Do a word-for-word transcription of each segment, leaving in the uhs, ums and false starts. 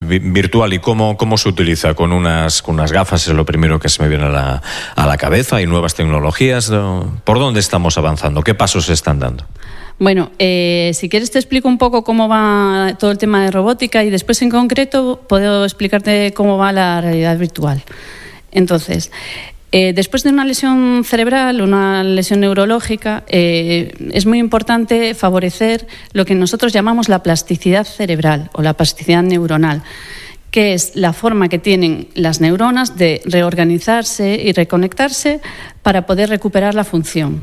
vi- virtual y cómo, cómo se utiliza. Con unas, con unas gafas es lo primero que se me viene a la, a la cabeza. Hay nuevas tecnologías. ¿No? ¿Por dónde estamos avanzando? ¿Qué pasos se están dando? Bueno, eh, si quieres te explico un poco cómo va todo el tema de robótica y después en concreto puedo explicarte cómo va la realidad virtual. Entonces, eh, después de una lesión cerebral, una lesión neurológica, eh, es muy importante favorecer lo que nosotros llamamos la plasticidad cerebral o la plasticidad neuronal, que es la forma que tienen las neuronas de reorganizarse y reconectarse para poder recuperar la función.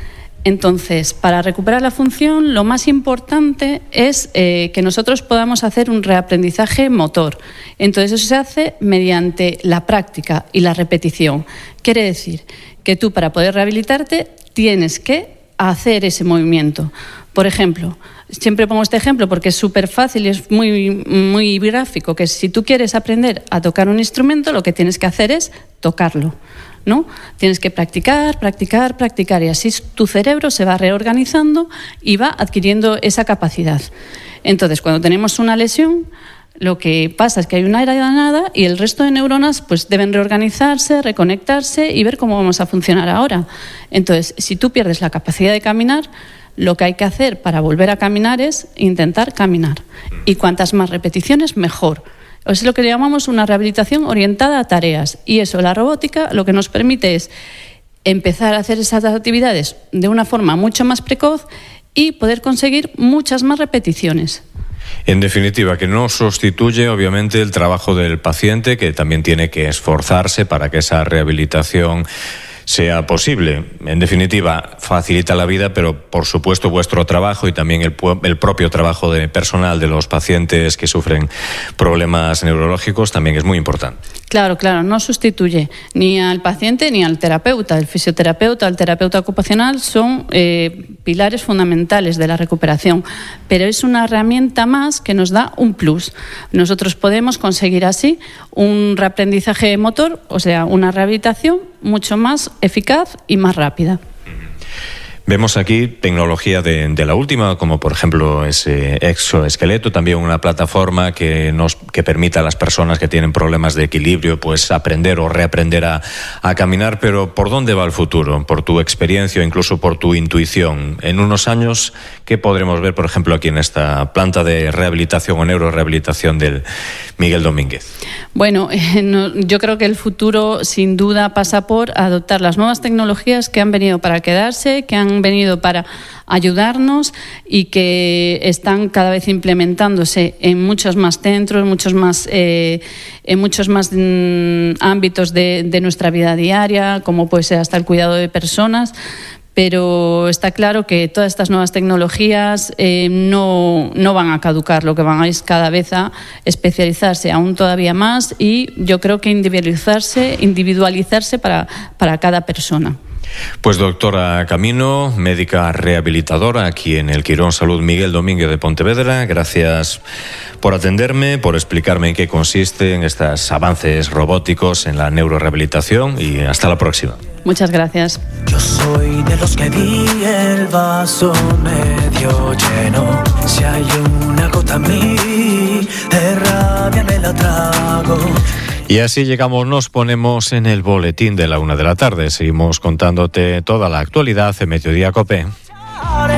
Entonces, para recuperar la función, lo más importante es eh, que nosotros podamos hacer un reaprendizaje motor. Entonces, eso se hace mediante la práctica y la repetición. Quiere decir que tú, para poder rehabilitarte, tienes que hacer ese movimiento. Por ejemplo, siempre pongo este ejemplo porque es súper fácil y es muy, muy gráfico, que si tú quieres aprender a tocar un instrumento, lo que tienes que hacer es tocarlo, ¿no? Tienes que practicar, practicar, practicar y así tu cerebro se va reorganizando y va adquiriendo esa capacidad. Entonces, cuando tenemos una lesión, lo que pasa es que hay una área de nada y el resto de neuronas pues deben reorganizarse, reconectarse y ver cómo vamos a funcionar ahora. Entonces, si tú pierdes la capacidad de caminar, lo que hay que hacer para volver a caminar es intentar caminar. Y cuantas más repeticiones, mejor. Es lo que llamamos una rehabilitación orientada a tareas. Y eso, la robótica, lo que nos permite es empezar a hacer esas actividades de una forma mucho más precoz y poder conseguir muchas más repeticiones. En definitiva, que no sustituye, obviamente, el trabajo del paciente, que también tiene que esforzarse para que esa rehabilitación sea posible. En definitiva, facilita la vida, pero por supuesto vuestro trabajo y también el, el propio trabajo de personal de los pacientes que sufren problemas neurológicos también es muy importante. Claro, claro, no sustituye ni al paciente ni al terapeuta. El fisioterapeuta, el terapeuta ocupacional son eh, pilares fundamentales de la recuperación, pero es una herramienta más que nos da un plus. Nosotros podemos conseguir así un reaprendizaje motor, o sea, una rehabilitación mucho más eficaz y más rápida. Vemos aquí tecnología de, de la última, como por ejemplo ese exoesqueleto, también una plataforma que nos que permita a las personas que tienen problemas de equilibrio pues aprender o reaprender a, a caminar. Pero ¿por dónde va el futuro? Por tu experiencia o incluso por tu intuición. En unos años, ¿qué podremos ver, por ejemplo, aquí en esta planta de rehabilitación o neurorehabilitación del Miguel Domínguez? Bueno, eh, no, yo creo que el futuro sin duda pasa por adoptar las nuevas tecnologías que han venido para quedarse, que han venido para ayudarnos y que están cada vez implementándose en muchos más centros, muchos más, eh, en muchos más mm, ámbitos de, de nuestra vida diaria, como puede ser hasta el cuidado de personas. Pero está claro que todas estas nuevas tecnologías eh, no, no van a caducar, lo que van a es cada vez a especializarse aún todavía más y yo creo que individualizarse, individualizarse para, para cada persona. Pues doctora Camino, médica rehabilitadora aquí en el Quirón Salud Miguel Domínguez de Pontevedra, gracias por atenderme, por explicarme en qué consisten estos avances robóticos en la neurorehabilitación y hasta la próxima. Muchas gracias. Yo soy de los que vi el vaso medio lleno. Si hay una gota en mí, de rabia me la trago. Y así llegamos, nos ponemos en el boletín de la una de la tarde. Seguimos contándote toda la actualidad en Mediodía COPE.